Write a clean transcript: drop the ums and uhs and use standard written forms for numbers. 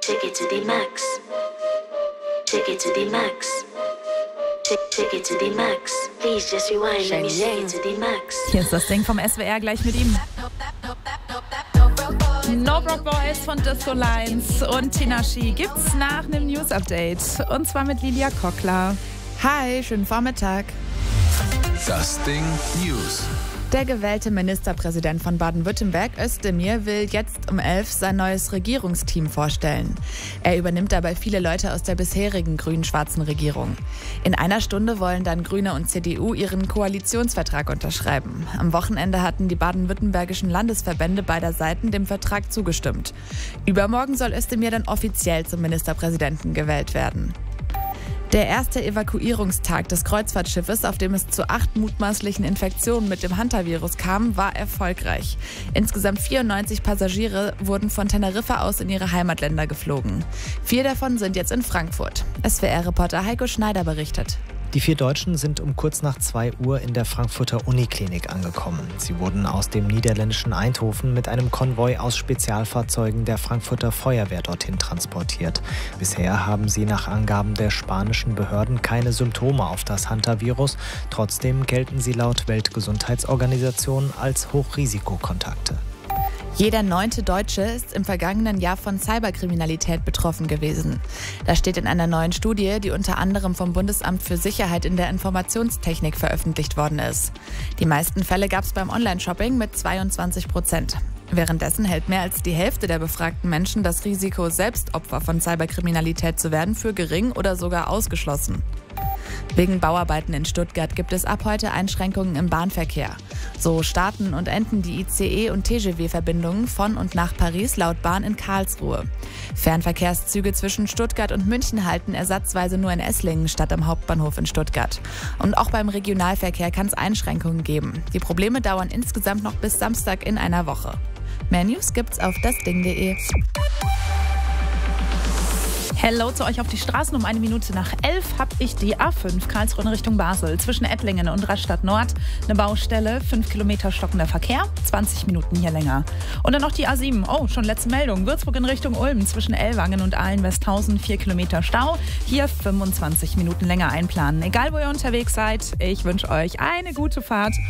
Take it to the max. Take it to the max. Take it to the max. Please just rewind. Let me take it to the max. Hier ist das Ding vom SWR, gleich mit ihm. No Broke Boys von Disco Lines und Tinashe gibt's nach einem News-Update. Und zwar mit Lilia Kockler. Hi, schönen Vormittag. Das Ding News. Der gewählte Ministerpräsident von Baden-Württemberg, Özdemir, will jetzt um 11 sein neues Regierungsteam vorstellen. Er übernimmt dabei viele Leute aus der bisherigen grün-schwarzen Regierung. In einer Stunde wollen dann Grüne und CDU ihren Koalitionsvertrag unterschreiben. Am Wochenende hatten die baden-württembergischen Landesverbände beider Seiten dem Vertrag zugestimmt. Übermorgen soll Özdemir dann offiziell zum Ministerpräsidenten gewählt werden. Der erste Evakuierungstag des Kreuzfahrtschiffes, auf dem es zu 8 mutmaßlichen Infektionen mit dem Hantavirus kam, war erfolgreich. Insgesamt 94 Passagiere wurden von Teneriffa aus in ihre Heimatländer geflogen. 4 davon sind jetzt in Frankfurt. SWR-Reporter Heiko Schneider berichtet. Die 4 Deutschen sind um kurz nach 2 Uhr in der Frankfurter Uniklinik angekommen. Sie wurden aus dem niederländischen Eindhoven mit einem Konvoi aus Spezialfahrzeugen der Frankfurter Feuerwehr dorthin transportiert. Bisher haben sie nach Angaben der spanischen Behörden keine Symptome auf das Hantavirus. Trotzdem gelten sie laut Weltgesundheitsorganisation als Hochrisikokontakte. Jeder 9. Deutsche ist im vergangenen Jahr von Cyberkriminalität betroffen gewesen. Das steht in einer neuen Studie, die unter anderem vom Bundesamt für Sicherheit in der Informationstechnik veröffentlicht worden ist. Die meisten Fälle gab es beim Online-Shopping mit 22%. Währenddessen hält mehr als die Hälfte der befragten Menschen das Risiko, selbst Opfer von Cyberkriminalität zu werden, für gering oder sogar ausgeschlossen. Wegen Bauarbeiten in Stuttgart gibt es ab heute Einschränkungen im Bahnverkehr. So starten und enden die ICE- und TGV-Verbindungen von und nach Paris laut Bahn in Karlsruhe. Fernverkehrszüge zwischen Stuttgart und München halten ersatzweise nur in Esslingen statt am Hauptbahnhof in Stuttgart. Und auch beim Regionalverkehr kann es Einschränkungen geben. Die Probleme dauern insgesamt noch bis Samstag in einer Woche. Mehr News gibt's auf dasding.de. Hello zu euch auf die Straßen. Um 1 Minute nach 11 habe ich die A5 Karlsruhe in Richtung Basel. Zwischen Ettlingen und Rastatt Nord eine Baustelle, 5 Kilometer stockender Verkehr, 20 Minuten hier länger. Und dann noch die A7, oh, schon letzte Meldung. Würzburg in Richtung Ulm, zwischen Ellwangen und Ahlen-Westhausen, 4 Kilometer Stau. Hier 25 Minuten länger einplanen. Egal, wo ihr unterwegs seid, ich wünsche euch eine gute Fahrt.